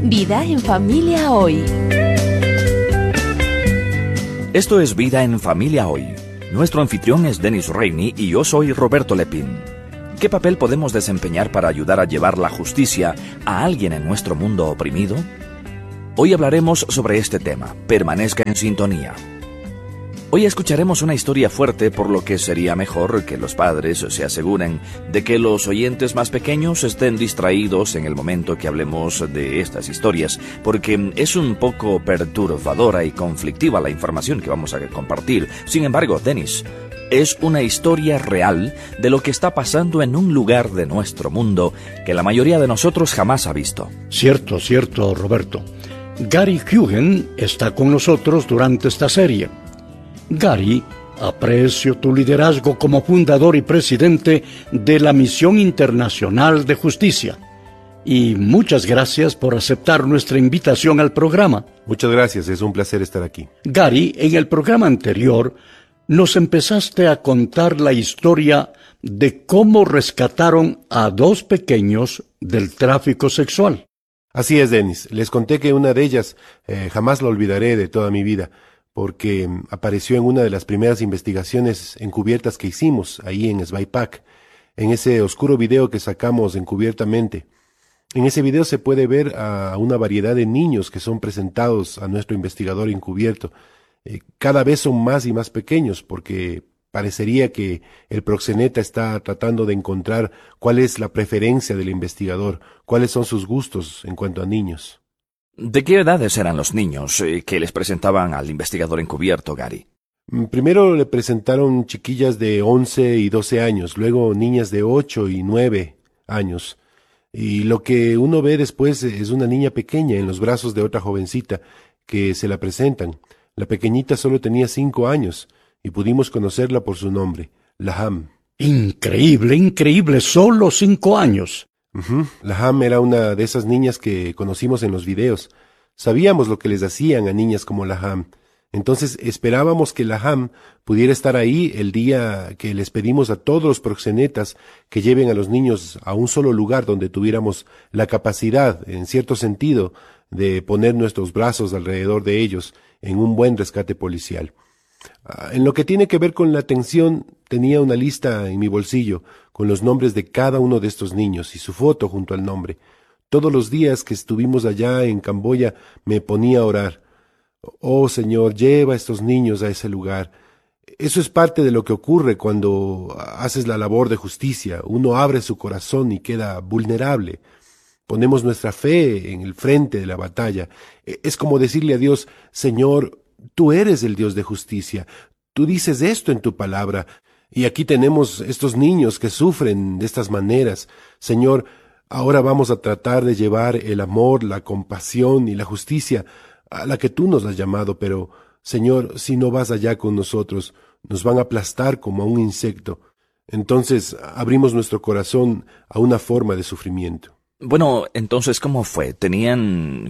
Vida en Familia Hoy. Esto es Vida en Familia Hoy. Nuestro anfitrión es Dennis Rainey y yo soy Roberto Lepín. ¿Qué papel podemos desempeñar para ayudar a llevar la justicia a alguien en nuestro mundo oprimido? Hoy hablaremos sobre este tema. Permanezca en sintonía. Hoy escucharemos una historia fuerte, por lo que sería mejor que los padres se aseguren de que los oyentes más pequeños estén distraídos en el momento que hablemos de estas historias, porque es un poco perturbadora y conflictiva la información que vamos a compartir. Sin embargo, Dennis, es una historia real de lo que está pasando en un lugar de nuestro mundo que la mayoría de nosotros jamás ha visto. Cierto, Roberto. Gary Hugen está con nosotros durante esta serie. Gary, aprecio tu liderazgo como fundador y presidente de la Misión Internacional de Justicia. Y muchas gracias por aceptar nuestra invitación al programa. Muchas gracias, es un placer estar aquí. Gary, en el programa anterior, nos empezaste a contar la historia de cómo rescataron a 2 pequeños del tráfico sexual. Así es, Dennis. Les conté que una de ellas jamás la olvidaré de toda mi vida, porque apareció en una de las primeras investigaciones encubiertas que hicimos ahí en SBIPAC, en ese oscuro video que sacamos encubiertamente. En ese video se puede ver a una variedad de niños que son presentados a nuestro investigador encubierto. Cada vez son más y más pequeños, porque parecería que el proxeneta está tratando de encontrar cuál es la preferencia del investigador, cuáles son sus gustos en cuanto a niños. ¿De qué edades eran los niños que les presentaban al investigador encubierto, Gary? Primero le presentaron chiquillas de 11 y 12 años, luego niñas de 8 y 9 años. Y lo que uno ve después es una niña pequeña en los brazos de otra jovencita que se la presentan. La pequeñita solo tenía 5 años y pudimos conocerla por su nombre, Laham. Increíble, solo 5 años. Laham era una de esas niñas que conocimos en los videos. Sabíamos lo que les hacían a niñas como Laham. Entonces esperábamos que Laham pudiera estar ahí el día que les pedimos a todos los proxenetas que lleven a los niños a un solo lugar donde tuviéramos la capacidad, en cierto sentido, de poner nuestros brazos alrededor de ellos en un buen rescate policial. En lo que tiene que ver con la atención, tenía una lista en mi bolsillo con los nombres de cada uno de estos niños y su foto junto al nombre. Todos los días que estuvimos allá en Camboya me ponía a orar. Oh Señor, lleva a estos niños a ese lugar. Eso es parte de lo que ocurre cuando haces la labor de justicia. Uno abre su corazón y queda vulnerable. Ponemos nuestra fe en el frente de la batalla. Es como decirle a Dios, Señor, tú eres el Dios de justicia. Tú dices esto en tu palabra. Y aquí tenemos estos niños que sufren de estas maneras. Señor, ahora vamos a tratar de llevar el amor, la compasión y la justicia a la que tú nos has llamado, pero, Señor, si no vas allá con nosotros, nos van a aplastar como a un insecto. Entonces abrimos nuestro corazón a una forma de sufrimiento. Bueno, entonces, ¿cómo fue? ¿Tenían,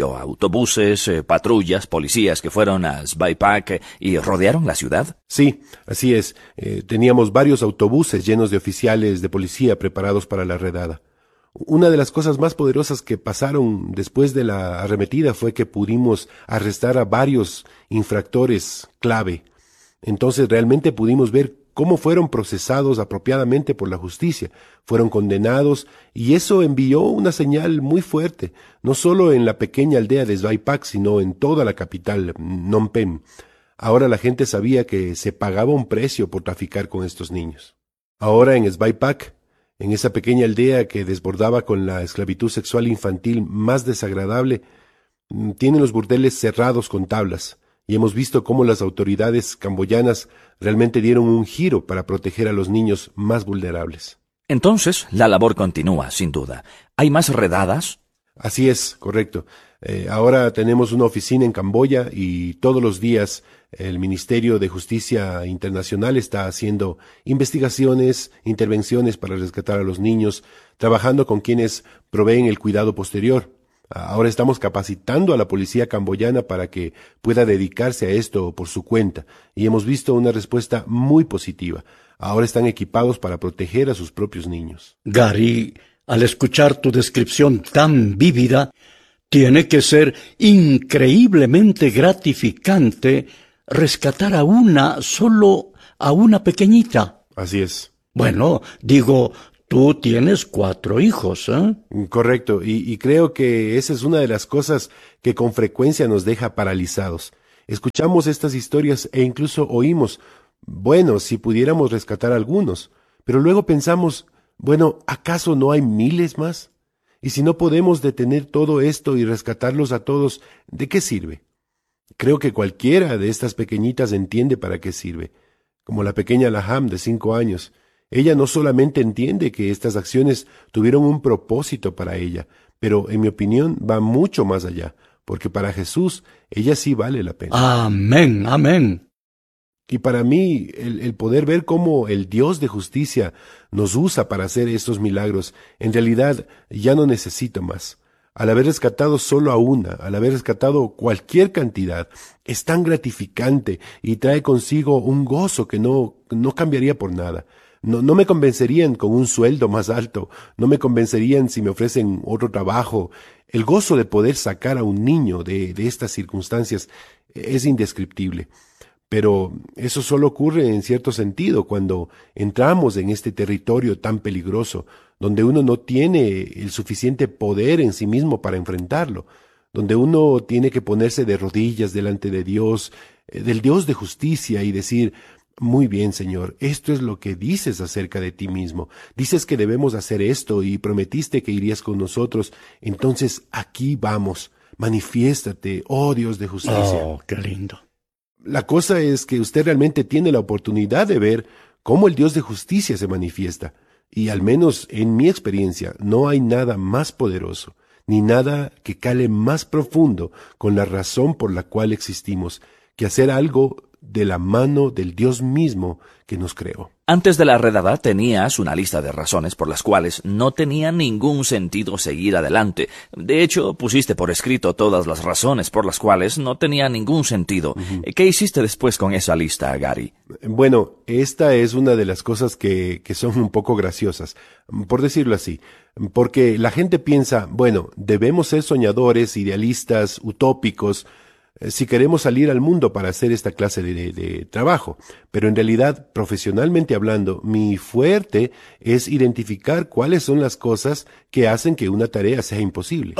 autobuses, patrullas, policías que fueron a SBIPAC y rodearon la ciudad? Sí, así es. Teníamos varios autobuses llenos de oficiales de policía preparados para la redada. Una de las cosas más poderosas que pasaron después de la arremetida fue que pudimos arrestar a varios infractores clave. Entonces realmente pudimos ver cómo fueron procesados apropiadamente por la justicia, fueron condenados, y eso envió una señal muy fuerte, no solo en la pequeña aldea de SBIPAC, sino en toda la capital, Phnom Penh. Ahora la gente sabía que se pagaba un precio por traficar con estos niños. Ahora en SBIPAC, en esa pequeña aldea que desbordaba con la esclavitud sexual infantil más desagradable, tienen los burdeles cerrados con tablas. Y hemos visto cómo las autoridades camboyanas realmente dieron un giro para proteger a los niños más vulnerables. Entonces, la labor continúa, sin duda. ¿Hay más redadas? Así es, correcto. Ahora tenemos una oficina en Camboya y todos los días el Ministerio de Justicia Internacional está haciendo investigaciones, intervenciones para rescatar a los niños, trabajando con quienes proveen el cuidado posterior. Ahora estamos capacitando a la policía camboyana para que pueda dedicarse a esto por su cuenta, y hemos visto una respuesta muy positiva. Ahora están equipados para proteger a sus propios niños. Gary, al escuchar tu descripción tan vívida, Tiene que ser increíblemente gratificante rescatar solo a una pequeñita. Así es. Bueno, digo, tú tienes 4 hijos, ¿eh? Correcto, y creo que esa es una de las cosas que con frecuencia nos deja paralizados. Escuchamos estas historias e incluso oímos, bueno, si pudiéramos rescatar a algunos, pero luego pensamos, bueno, ¿acaso no hay miles más? Y si no podemos detener todo esto y rescatarlos a todos, ¿de qué sirve? Creo que cualquiera de estas pequeñitas entiende para qué sirve, como la pequeña Laham de 5 años. Ella no solamente entiende que estas acciones tuvieron un propósito para ella, pero en mi opinión va mucho más allá, porque para Jesús ella sí vale la pena. Amén, amén. Y para mí, el poder ver cómo el Dios de justicia nos usa para hacer estos milagros, en realidad ya no necesito más. Al haber rescatado solo a una, al haber rescatado cualquier cantidad, es tan gratificante y trae consigo un gozo que no cambiaría por nada. No me convencerían con un sueldo más alto, no me convencerían si me ofrecen otro trabajo. El gozo de poder sacar a un niño de estas circunstancias es indescriptible. Pero eso solo ocurre en cierto sentido cuando entramos en este territorio tan peligroso, donde uno no tiene el suficiente poder en sí mismo para enfrentarlo, donde uno tiene que ponerse de rodillas delante de Dios, del Dios de justicia y decir, muy bien, Señor, esto es lo que dices acerca de ti mismo. Dices que debemos hacer esto y prometiste que irías con nosotros. Entonces aquí vamos. Manifiéstate, oh Dios de justicia. Oh, qué lindo. La cosa es que usted realmente tiene la oportunidad de ver cómo el Dios de justicia se manifiesta. Y al menos en mi experiencia no hay nada más poderoso, ni nada que cale más profundo con la razón por la cual existimos, que hacer algo de la mano del Dios mismo que nos creó. Antes de la redada tenías una lista de razones por las cuales no tenía ningún sentido seguir adelante. De hecho, pusiste por escrito todas las razones por las cuales no tenía ningún sentido. ¿Qué hiciste después con esa lista, Gary? Bueno, esta es una de las cosas que son un poco graciosas, por decirlo así, porque la gente piensa, bueno, debemos ser soñadores, idealistas, utópicos, si queremos salir al mundo para hacer esta clase de trabajo. Pero en realidad, profesionalmente hablando, mi fuerte es identificar cuáles son las cosas que hacen que una tarea sea imposible.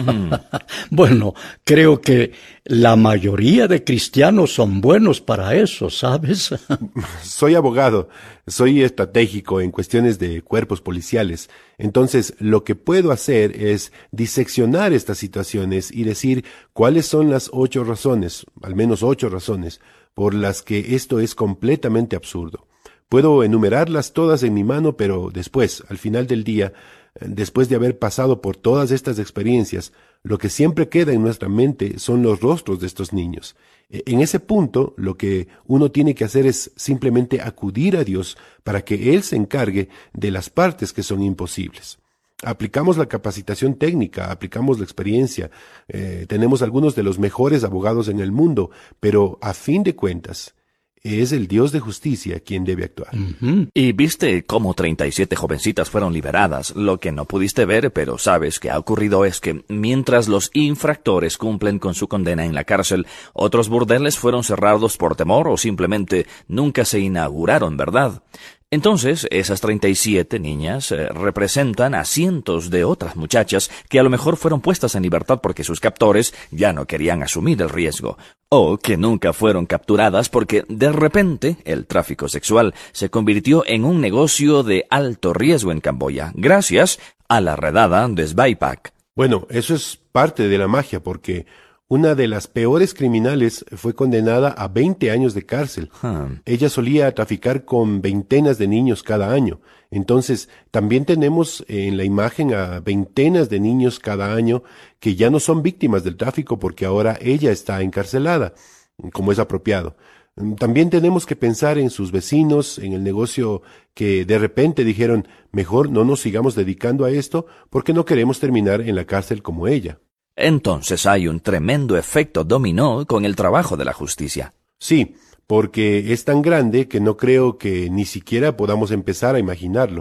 Bueno, creo que la mayoría de cristianos son buenos para eso, ¿sabes? Soy abogado, soy estratégico en cuestiones de cuerpos policiales. Entonces, lo que puedo hacer es diseccionar estas situaciones y decir cuáles son las 8 razones, al menos 8 razones, por las que esto es completamente absurdo. Puedo enumerarlas todas en mi mano, pero después, al final del día, después de haber pasado por todas estas experiencias, lo que siempre queda en nuestra mente son los rostros de estos niños. En ese punto, lo que uno tiene que hacer es simplemente acudir a Dios para que Él se encargue de las partes que son imposibles. Aplicamos la capacitación técnica, aplicamos la experiencia, tenemos algunos de los mejores abogados en el mundo, pero a fin de cuentas, es el Dios de justicia quien debe actuar. Y viste cómo 37 jovencitas fueron liberadas. Lo que no pudiste ver, pero sabes que ha ocurrido es que mientras los infractores cumplen con su condena en la cárcel, otros burdeles fueron cerrados por temor o simplemente nunca se inauguraron, ¿verdad? Entonces, esas 37 niñas representan a cientos de otras muchachas que a lo mejor fueron puestas en libertad porque sus captores ya no querían asumir el riesgo, o que nunca fueron capturadas porque de repente el tráfico sexual se convirtió en un negocio de alto riesgo en Camboya, gracias a la redada de Sveipak. Bueno, eso es parte de la magia porque una de las peores criminales fue condenada a 20 años de cárcel. Ella solía traficar con veintenas de niños cada año. Entonces, también tenemos en la imagen a veintenas de niños cada año que ya no son víctimas del tráfico porque ahora ella está encarcelada, como es apropiado. También tenemos que pensar en sus vecinos, en el negocio que de repente dijeron, mejor no nos sigamos dedicando a esto porque no queremos terminar en la cárcel como ella. Entonces hay un tremendo efecto dominó con el trabajo de la justicia. Sí, porque es tan grande que no creo que ni siquiera podamos empezar a imaginarlo.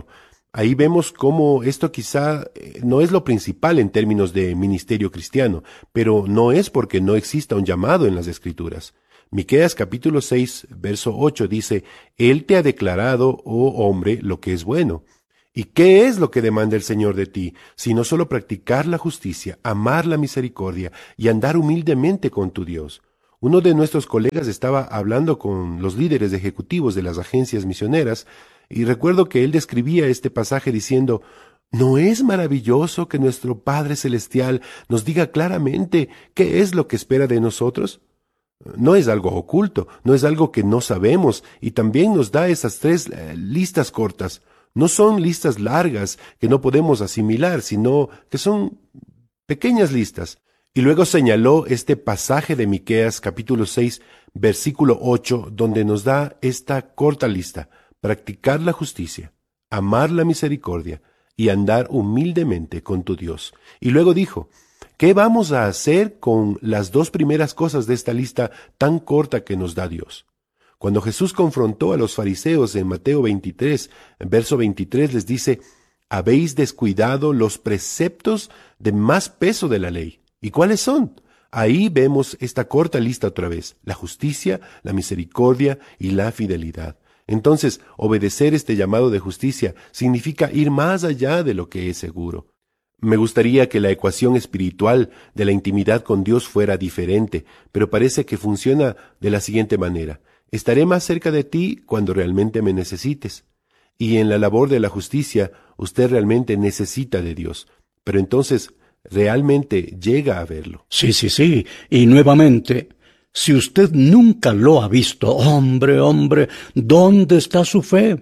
Ahí vemos cómo esto quizá no es lo principal en términos de ministerio cristiano, pero no es porque no exista un llamado en las Escrituras. Miqueas capítulo 6, verso 8 dice, Él te ha declarado, oh hombre, lo que es bueno. ¿Y qué es lo que demanda el Señor de ti? Sino solo practicar la justicia, amar la misericordia y andar humildemente con tu Dios. Uno de nuestros colegas estaba hablando con los líderes ejecutivos de las agencias misioneras, y recuerdo que él describía este pasaje diciendo, ¿no es maravilloso que nuestro Padre Celestial nos diga claramente qué es lo que espera de nosotros? No es algo oculto, no es algo que no sabemos, y también nos da esas tres listas cortas. No son listas largas que no podemos asimilar, sino que son pequeñas listas. Y luego señaló este pasaje de Miqueas capítulo 6, versículo 8, donde nos da esta corta lista: practicar la justicia, amar la misericordia y andar humildemente con tu Dios. Y luego dijo, ¿qué vamos a hacer con las dos primeras cosas de esta lista tan corta que nos da Dios? Cuando Jesús confrontó a los fariseos en Mateo 23, verso 23, les dice, habéis descuidado los preceptos de más peso de la ley. ¿Y cuáles son? Ahí vemos esta corta lista otra vez: la justicia, la misericordia y la fidelidad. Entonces, obedecer este llamado de justicia significa ir más allá de lo que es seguro. Me gustaría que la ecuación espiritual de la intimidad con Dios fuera diferente, pero parece que funciona de la siguiente manera: estaré más cerca de ti cuando realmente me necesites. Y en la labor de la justicia, usted realmente necesita de Dios, pero entonces realmente llega a verlo. Sí, y nuevamente, si usted nunca lo ha visto, hombre, ¿dónde está su fe?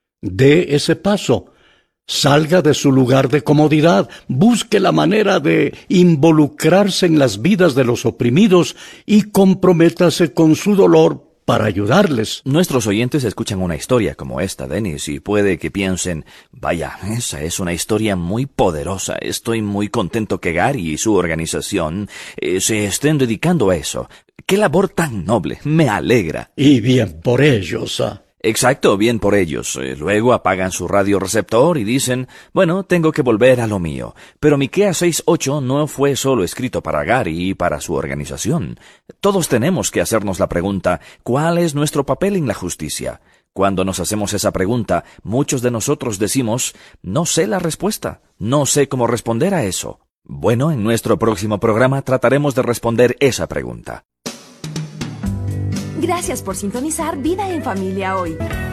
Dé ese paso. Salga de su lugar de comodidad, busque la manera de involucrarse en las vidas de los oprimidos y comprométase con su dolor para ayudarles. Nuestros oyentes escuchan una historia como esta, Dennis, y puede que piensen, vaya, esa es una historia muy poderosa. Estoy muy contento que Gary y su organización se estén dedicando a eso. ¡Qué labor tan noble! Me alegra. Y bien por ellos, Exacto, bien por ellos. Luego apagan su radioreceptor y dicen, bueno, tengo que volver a lo mío. Pero Miqueas 6:8 no fue solo escrito para Gary y para su organización. Todos tenemos que hacernos la pregunta, ¿cuál es nuestro papel en la justicia? Cuando nos hacemos esa pregunta, muchos de nosotros decimos, no sé la respuesta, no sé cómo responder a eso. Bueno, en nuestro próximo programa trataremos de responder esa pregunta. Gracias por sintonizar Vida en Familia hoy.